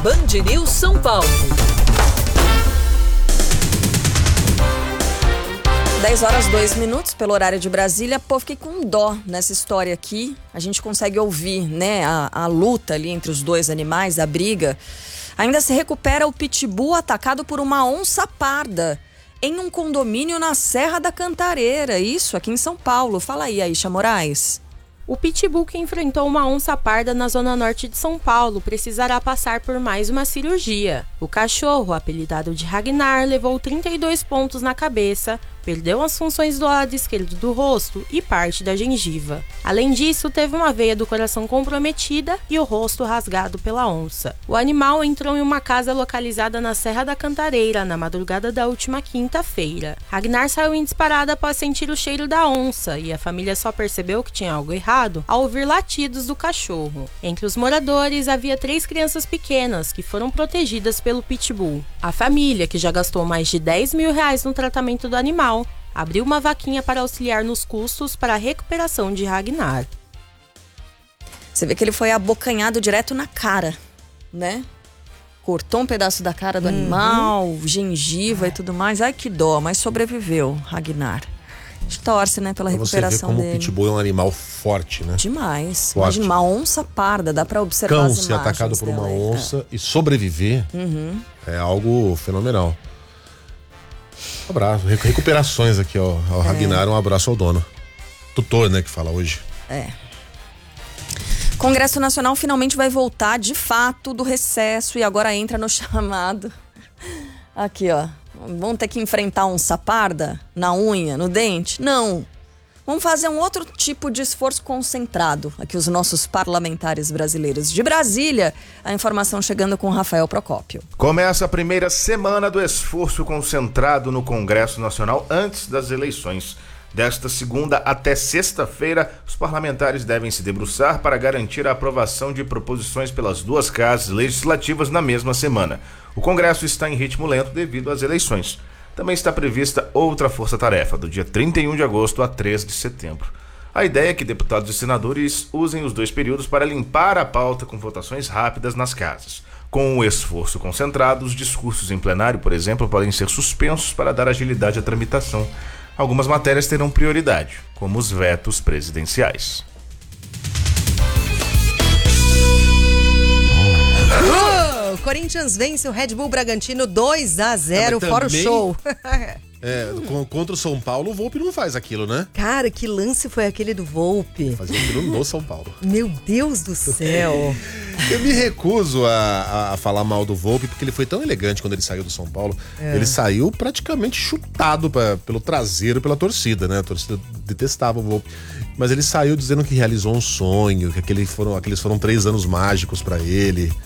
Band News São Paulo. 10h02 pelo horário de Brasília. Pô, fiquei com dó nessa história aqui. A gente consegue ouvir, né, a luta ali entre os dois animais, a briga. Ainda se recupera o pitbull atacado por uma onça parda em um condomínio na Serra da Cantareira. Isso, aqui em São Paulo. Fala aí, Aisha Moraes. O pitbull que enfrentou uma onça parda na zona norte de São Paulo precisará passar por mais uma cirurgia. O cachorro, apelidado de Ragnar, levou 32 pontos na cabeça, perdeu as funções do lado esquerdo do rosto e parte da gengiva. Além disso, teve uma veia do coração comprometida e o rosto rasgado pela onça. O animal entrou em uma casa localizada na Serra da Cantareira na madrugada da última quinta-feira. Ragnar saiu em disparada após sentir o cheiro da onça e a família só percebeu que tinha algo errado ao ouvir latidos do cachorro. Entre os moradores havia 3 crianças pequenas que foram protegidas pelo pitbull. A família, que já gastou mais de R$10 mil no tratamento do animal, abriu uma vaquinha para auxiliar nos custos para a recuperação de Ragnar. Você vê que ele foi abocanhado direto na cara, né? Cortou um pedaço da cara do animal, gengiva e tudo mais. Ai, que dó, mas sobreviveu, Ragnar. A gente torce, né, pela recuperação dele. Você vê como o pitbull é um animal forte, né? Demais. Forte. Imagina uma onça parda, dá pra observar Cão as ser imagens atacado por uma dela. onça e sobreviver é algo fenomenal. Um abraço. Recuperações aqui ao Ragnar, um abraço ao dono. Tutor, né, que fala hoje. Congresso Nacional finalmente vai voltar, de fato, do recesso e agora entra no chamado. Aqui, ó. Vão ter que enfrentar onça parda na unha, no dente? Não. Vamos fazer um outro tipo de esforço concentrado. Aqui os nossos parlamentares brasileiros. De Brasília, a informação chegando com Rafael Procópio. Começa a primeira semana do esforço concentrado no Congresso Nacional antes das eleições. Desta segunda até sexta-feira, os parlamentares devem se debruçar para garantir a aprovação de proposições pelas duas casas legislativas na mesma semana. O Congresso está em ritmo lento devido às eleições. Também está prevista outra força-tarefa, do dia 31 de agosto a 3 de setembro. A ideia é que deputados e senadores usem os 2 períodos para limpar a pauta com votações rápidas nas casas. Com o esforço concentrado, os discursos em plenário, por exemplo, podem ser suspensos para dar agilidade à tramitação. Algumas matérias terão prioridade, como os vetos presidenciais. O Corinthians vence o Red Bull Bragantino 2-0, fora o show. Contra o São Paulo, o Volpi não faz aquilo, né? Cara, que lance foi aquele do Volpi? Fazia aquilo no São Paulo. Meu Deus do céu. Eu me recuso a falar mal do Volpi, porque ele foi tão elegante quando ele saiu do São Paulo. Ele saiu praticamente chutado pelo traseiro, pela torcida, né? A torcida detestava o Volpi. Mas ele saiu dizendo que realizou um sonho, que aqueles foram 3 anos mágicos pra ele.